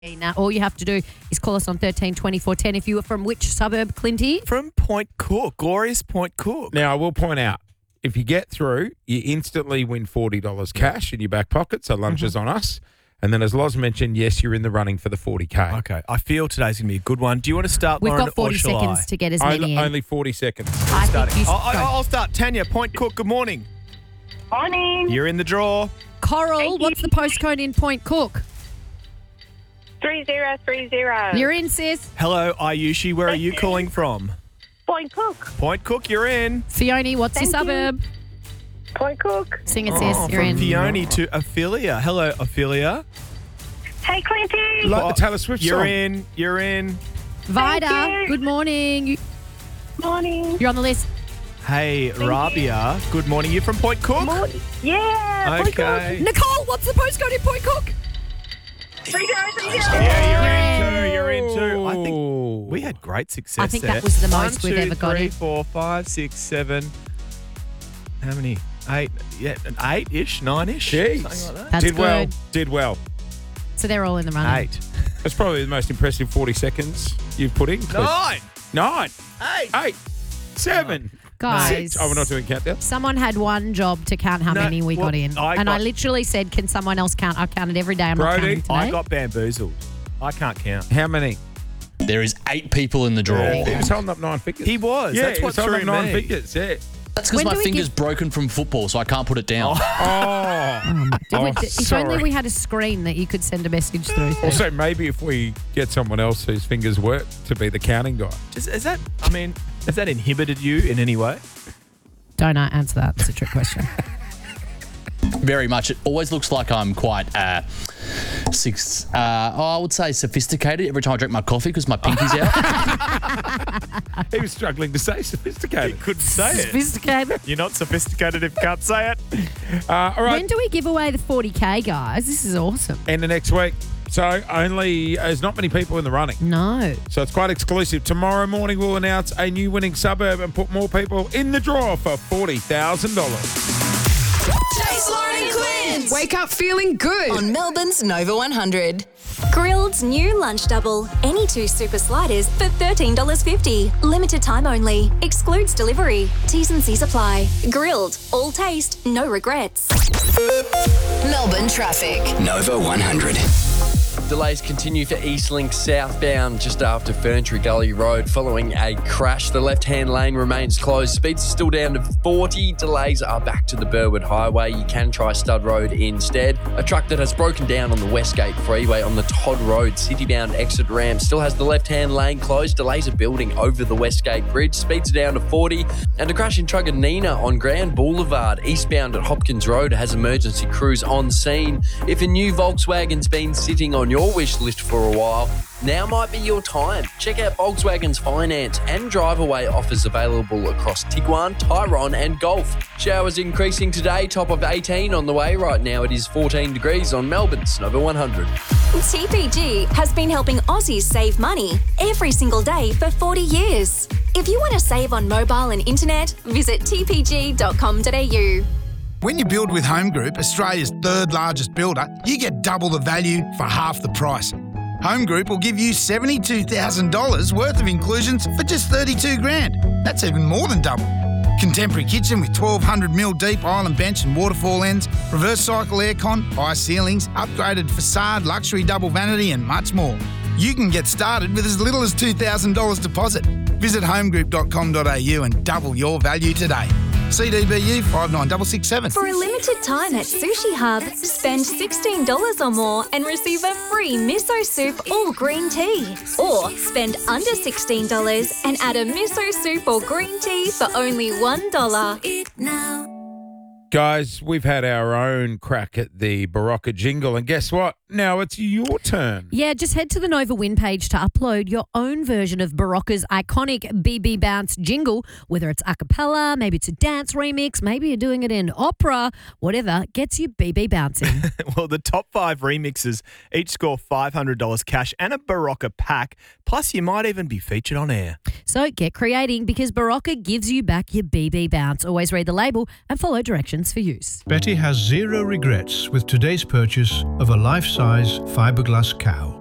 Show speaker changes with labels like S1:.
S1: Now, all you have to do is call us on 13 24 10. If you were from which suburb, Clinty?
S2: From Point Cook, glorious Point Cook.
S3: Now, I will point out, if you get through, you instantly win $40 cash in your back pocket, so lunch is on us. And then, as Loz mentioned, yes, you're in the running for the 40K.
S2: Okay, I feel today's going to be a good one. Do you want to start,
S1: We've
S2: Lauren,
S1: got 40
S2: or shall
S1: seconds
S2: I?
S1: to get as many in.
S3: Only 40 seconds.
S1: I think you should go.
S2: I'll start. Tanya, Point Cook, good morning.
S4: Morning.
S2: You're in the draw.
S1: Coral, what's the postcode in Point Cook?
S4: 3030.
S1: You're in, sis.
S2: Hello, Ayushi. Where are you calling from?
S4: Point Cook.
S2: Point Cook, you're in.
S1: Fiona, what's your
S4: Thank you.
S1: suburb?
S4: Point Cook.
S1: Sing it, sis. You're
S2: from
S1: in.
S2: Fiona to Ophelia. Hello, Ophelia.
S4: Hey, Clinty.
S3: Like the Taylor Swift
S2: You're
S3: song.
S2: in. You're in.
S1: Vida,
S4: Thank you.
S1: good morning.
S4: Morning.
S1: You're on the list.
S2: Hey, Rabia. Good morning. You from Point Cook?
S4: Yeah. Point Cook.
S2: Okay.
S1: Nicole, what's the postcode in Point Cook?
S4: 3030.
S2: Yeah, you're in too. I think
S3: Ooh.
S2: we had great success
S1: I think
S2: there.
S1: that was the most
S2: 1,
S1: we've
S2: 2,
S1: ever got
S2: 3,
S1: in.
S2: 4, 5, 6, 7. How many? 8. Yeah, 8-ish, 9-ish.
S3: Jeez.
S2: Something like that.
S1: That's
S3: Did well.
S1: good.
S3: Did well.
S1: So they're all in the running.
S2: 8.
S3: That's probably the most impressive 40 seconds you've put in.
S2: 9.
S3: 9.
S2: 8.
S3: 8. 7.
S1: Guys.
S3: 6. Oh, we're not doing countdown.
S1: Someone had one job to count how
S2: No,
S1: many we
S2: well,
S1: got in.
S2: I
S1: I
S2: got-
S1: literally said, can someone else count? I counted every day. I'm not
S3: Brody,
S1: counting today.
S2: I got bamboozled. I can't count.
S3: How many?
S5: There is 8 people in the draw.
S3: He was holding up 9 figures.
S2: He was.
S3: Yeah,
S2: That's
S3: he
S2: what
S3: was holding
S2: threw
S3: up 9
S2: me.
S3: figures. Yeah.
S5: That's because
S1: When
S5: my
S1: do we
S5: finger's
S1: give-
S5: broken from football, so I can't put it down.
S3: Oh.
S1: If
S3: sorry.
S1: only we had a screen that you could send a message through. to.
S3: Also, maybe if we get someone else whose fingers work to be the counting guy.
S2: Is that? I mean, has that inhibited you in any way?
S1: Don't answer that. It's a trick question.
S5: Very much. It always looks like I'm quite, I would say sophisticated every time I drink my coffee because my pinky's out.
S3: He was struggling to say sophisticated.
S2: Couldn't say it.
S1: Sophisticated.
S2: You're not sophisticated if you can't say it.
S3: All right.
S1: When do we give away the 40K, guys? This is awesome.
S3: End of next week. So there's not many people in the running.
S1: No.
S3: So it's quite exclusive. Tomorrow morning we'll announce a new winning suburb and put more people in the draw for $40,000.
S6: Chase, Lauren and Quinn.
S7: Wake up feeling good.
S6: On Melbourne's Nova 100.
S8: Grilled's new lunch double. Any 2 super sliders for $13.50. Limited time only. Excludes delivery. T's and C's apply. Grilled. All taste, no regrets.
S6: Melbourne traffic.
S9: Nova 100.
S10: Delays continue for Eastlink southbound just after Ferntree Gully Road following a crash. The left-hand lane remains closed. Speeds are still down to 40. Delays are back to the Burwood Highway. You can try Stud Road instead. A truck that has broken down on the Westgate Freeway on the Todd Road citybound exit ramp still has the left-hand lane closed. Delays are building over the Westgate Bridge. Speeds are down to 40. And a crash in Truganina on Grand Boulevard eastbound at Hopkins Road has emergency crews on scene. If a new Volkswagen's been sitting on your wish list for a while, now might be your time. Check out Volkswagen's finance and drive-away offers available across Tiguan, Tyrone and Golf. Showers increasing today, top of 18 on the way. Right now it is 14 degrees on Melbourne's Nova 100.
S8: TPG has been helping Aussies save money every single day for 40 years. If you want to save on mobile and internet, visit tpg.com.au.
S11: When you build with Home Group, Australia's third largest builder, you get double the value for half the price. Home Group will give you $72,000 worth of inclusions for just $32,000. That's even more than double. Contemporary kitchen with 1,200mm deep island bench and waterfall ends, reverse cycle aircon, high ceilings, upgraded facade, luxury double vanity and much more. You can get started with as little as $2,000 deposit. Visit homegroup.com.au and double your value today. CDBU 59667.
S8: For a limited time at Sushi Hub, spend $16 or more and receive a free miso soup or green tea. Or spend under $16 and add a miso soup or green tea for only $1.
S3: Guys, we've had our own crack at the Barocca jingle, and guess what? Now it's your turn.
S1: Yeah, just head to the Nova Win page to upload your own version of Barocca's iconic BB Bounce jingle, whether it's a cappella, maybe it's a dance remix, maybe you're doing it in opera, whatever gets you BB bouncing.
S2: Well, the top 5 remixes each score $500 cash and a Barocca pack. Plus, you might even be featured on air.
S1: So get creating because Barocca gives you back your BB Bounce. Always read the label and follow directions for use.
S12: Betty has zero regrets with today's purchase of a life-size fiberglass cow.